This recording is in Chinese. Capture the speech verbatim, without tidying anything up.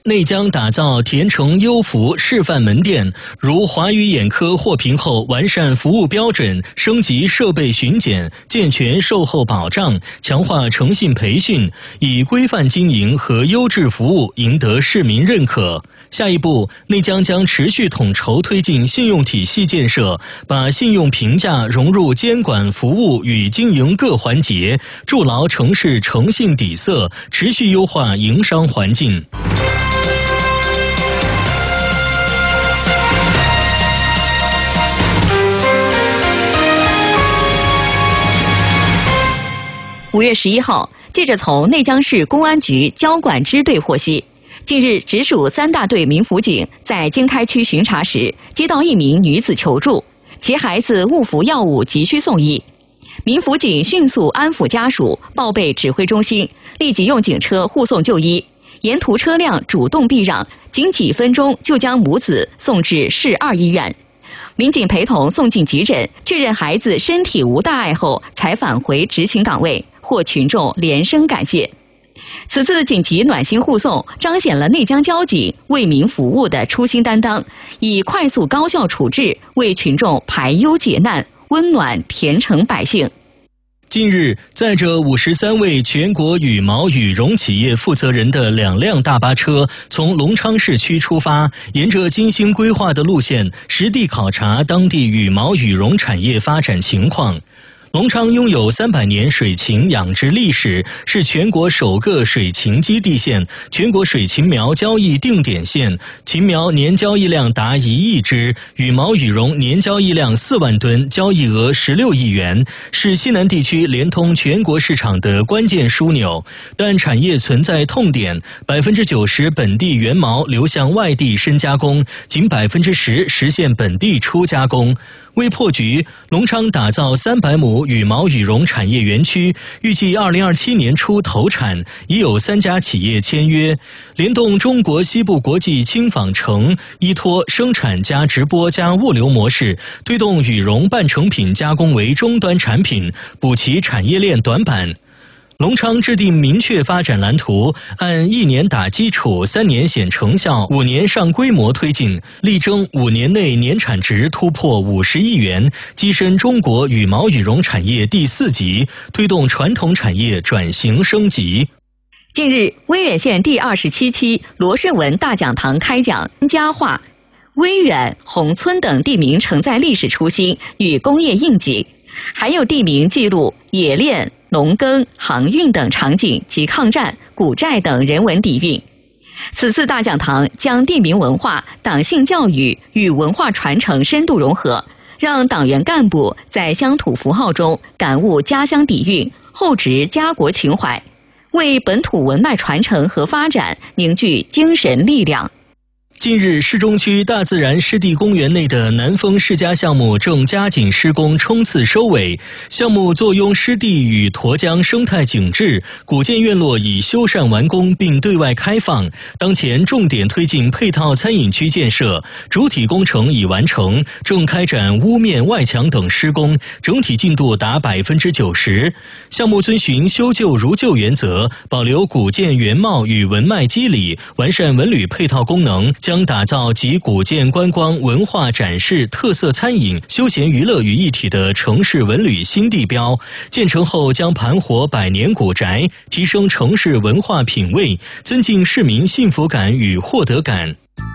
内江打造甜橙优服示范门店，如华宇眼科获评后完善服务标准，升级设备巡检，健全售后保障，强化诚信培训，以规范经营和优质服务赢得市民认可。下一步，内江将持续统筹推进信用体系建设，把信用评价融入监管服务与经营各环节，筑牢城市诚信底色，持续优化营商环境。 五月十一号，记者从内江市公安局交管支队获悉，近日直属三大队民辅警在经开区巡查时，接到一名女子求助，其孩子误服药物急需送医。民辅警迅速安抚家属，报备指挥中心，立即用警车护送就医。沿途车辆主动避让，仅几分钟就将母子送至市二医院。民警陪同送进急诊，确认孩子身体无大碍后，才返回执勤岗位，获群众连声感谢。此次紧急暖心护送，彰显了内江交警为民服务的初心担当，以快速高效处置为群众排忧解难，温暖甜橙百姓。 近日，载着五十三位全国羽毛羽绒企业负责人的两辆大巴车从隆昌市区出发，沿着精心规划的路线，实地考察当地羽毛羽绒产业发展情况。隆昌拥有三百年水禽养殖历史，是全国首个水禽基地县，全国水禽苗交易定点县，禽苗年交易量达一亿只，羽毛羽绒年交易量四万吨，交易额十六亿元，是西南地区连通全国市场的关键枢纽。但产业存在痛点，百分之九十本地原毛流向外地深加工，仅百分之十实现本地初加工。为破局，隆昌打造三百亩羽毛羽绒产业园区，预计二零二七年初投产，已有三家企业签约，联动中国西部国际轻纺城，依托生产加直播加物流模式，推动羽绒半成品加工为终端产品，补齐产业链短板。隆昌制定明确发展蓝图，按一年打基础，三年显成效，五年上规模推进，力争五年内年产值突破五十亿元，跻身中国羽毛羽绒产业第四级，推动传统产业转型升级。 近日，威远县第二十七期罗胜文大讲堂开讲，佳话威远、宏村等地名承载历史初心与工业应景，还有地名记录冶炼、农耕、航运等场景及抗战、古寨等人文底蕴。此次大讲堂将地名文化、党性教育与文化传承深度融合，让党员干部在乡土符号中感悟家乡底蕴，厚植家国情怀，为本土文脉传承和发展凝聚精神力量。 近日，市中区大自然湿地公园内的南丰世家项目正加紧施工冲刺收尾。项目坐拥湿地与沱江生态景致，古建院落已修缮完工并对外开放。当前重点推进配套餐饮区建设，主体工程已完成，正开展屋面外墙等施工，整体进度达百分之九十。项目遵循修旧如旧原则，保留古建原貌与文脉肌理，完善文旅配套功能，将打造集古建观光、文化展示、特色餐饮、休闲娱乐于一体的城市文旅新地标。建成后将盘活百年古宅，提升城市文化品味，增进市民幸福感与获得感。